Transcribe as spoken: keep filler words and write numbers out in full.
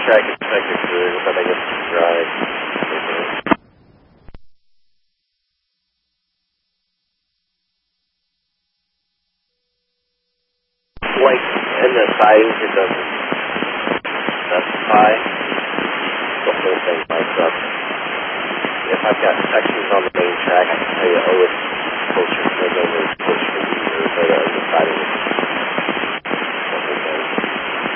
track inspector crew, but I guess drive. Like, in the size, it doesn't specify. The whole thing lights up. If I've got sections on the main track, I can tell you, oh, it's closer to the numbers.